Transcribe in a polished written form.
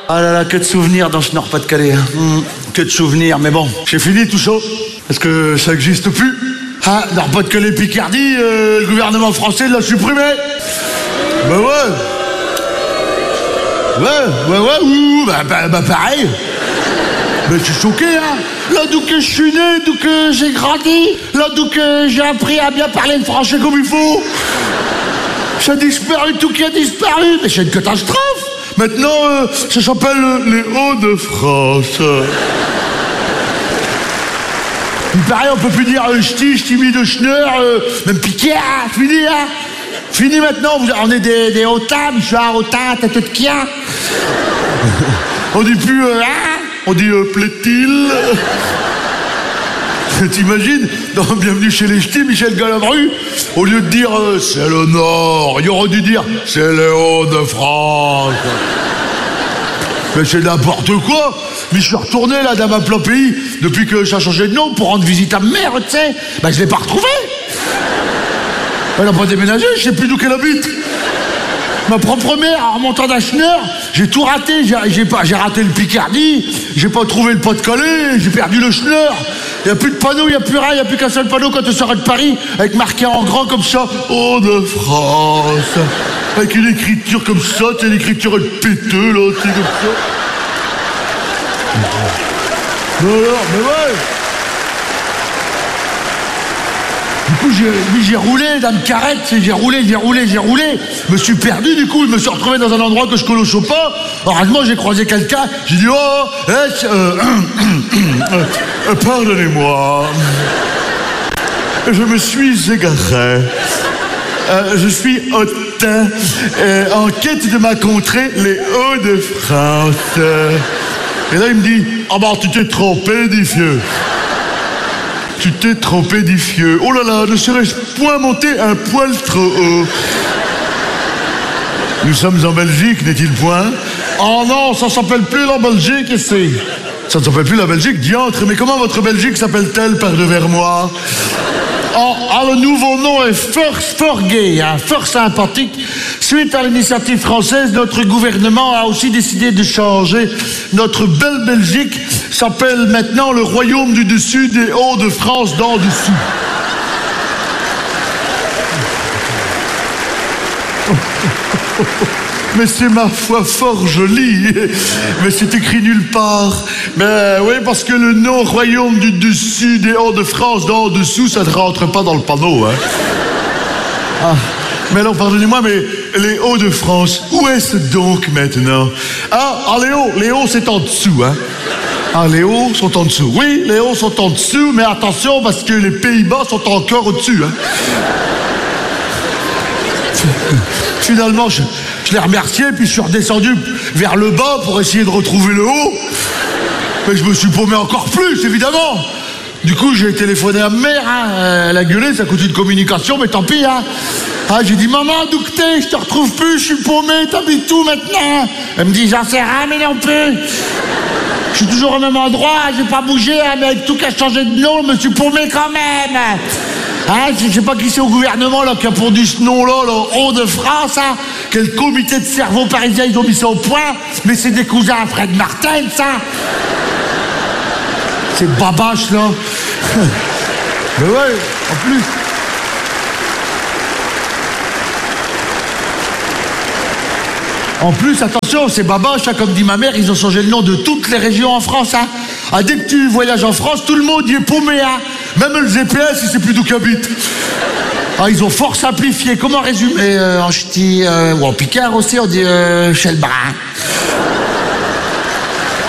Ah là là, que de souvenirs dans ce Nord-Pas-de-Calais. Hein. Que de souvenirs, mais bon, j'ai fini tout ça. Parce que ça n'existe plus. Ah, Nord-Pas-de-Calais, Picardie, le gouvernement français l'a supprimé. Bah ouais. Bah pareil. Mais je suis choqué, hein. Là d'où que je suis né, d'où que j'ai grandi, là d'où que j'ai appris à bien parler le français comme il faut. Ça a disparu, tout qui a disparu. Mais c'est une catastrophe. Maintenant, ça s'appelle les Hauts-de-France. Il paraît, on peut plus dire ch'ti, ch'timi de schneur, même piquer, hein, fini, hein. Fini maintenant, on est des hautains, bichard, hautains, tête de quien. On dit plus, hein, on dit plaît-il. T'imagines, dans Bienvenue chez les ch'tis, Michel Galabru, au lieu de dire c'est le Nord, il aurait dû dire c'est les Hauts-de-France. Mais c'est n'importe quoi. Mais je suis retourné là dans ma plein pays depuis que ça a changé de nom pour rendre visite à ma mère, tu sais. Ben je l'ai pas retrouvée. Elle n'a pas déménagé, je sais plus d'où qu'elle habite. Ma propre mère, en remontant d'Acheneur, j'ai tout raté. J'ai raté le Picardie, j'ai pas trouvé le Pas-de-Calais, j'ai perdu le Schneur. Il n'y a plus de panneau, il n'y a plus rien, il n'y a plus qu'un seul panneau quand tu sors de Paris, avec marqué en grand comme ça, Hauts-de-France. Avec une écriture comme ça, tu sais, l'écriture elle péteux, là, tu sais, comme ça. Mais ouais. Du coup, j'ai roulé dans une carrette, j'ai roulé. Je me suis perdu, du coup, je me suis retrouvé dans un endroit que je connaissais pas. Heureusement, j'ai croisé quelqu'un, j'ai dit, pardonnez-moi. Je me suis égaré. Je suis hautain, en quête de ma contrée, les Hauts-de-France. Et là, il me dit, ah bah, tu t'es trompé, dit vieux. Tu t'es trompé, dit vieux. Oh là là, ne serais-je point monté un poil trop haut? Nous sommes en Belgique, n'est-il point? Oh non, ça s'appelle plus la Belgique ici. Ça ne s'appelle plus la Belgique, diantre. Mais comment votre Belgique s'appelle-t-elle par devers moi? Le nouveau nom est fort gay, hein, fort sympathique. Suite à l'initiative française, notre gouvernement a aussi décidé de changer. Notre belle Belgique s'appelle maintenant le Royaume du Dessus des Hauts-de-France d'en dessous. Mais c'est ma foi fort joli. Mais c'est écrit nulle part. Mais oui, parce que le nom Royaume du Dessus des Hauts-de-France d'en dessous, ça ne rentre pas dans le panneau, hein. Ah, mais alors, pardonnez-moi, mais les Hauts-de-France, où est-ce donc maintenant? Les Hauts, c'est en dessous, hein. Ah, les Hauts sont en dessous. Oui, les Hauts sont en dessous, mais attention, parce que les Pays-Bas sont encore au-dessus, hein. Finalement, je l'ai remercié, puis je suis redescendu vers le bas pour essayer de retrouver le haut. Mais je me suis paumé encore plus, évidemment. Du coup, j'ai téléphoné à ma mère, hein. Elle a gueulé, ça coûte une communication, mais tant pis, hein. J'ai dit, maman, d'où que t'es? Je te retrouve plus, je suis paumé, t'habites où maintenant? Elle me dit, j'en sais rien, mais non plus. Je suis toujours au même endroit, j'ai pas bougé, hein, mais avec tout qui a changé de nom, je me suis paumé quand même. Je sais pas qui c'est au gouvernement là, qui a pondu ce nom-là, là, Hauts-de-France, hein. Quel comité de cerveau parisien ils ont mis ça au point. Mais c'est des cousins à Fred Martin, ça. C'est babache, là. Mais ouais, en plus. En plus, attention, c'est babache, hein, comme dit ma mère, ils ont changé le nom de toutes les régions en France, hein. Dès que tu voyages en France, tout le monde y est paumé, hein. Même le GPS, il sait plus d'où qu'il habite. Ils ont fort simplifié. Comment résumer en ch'ti ou en picard aussi, on dit chez le brin.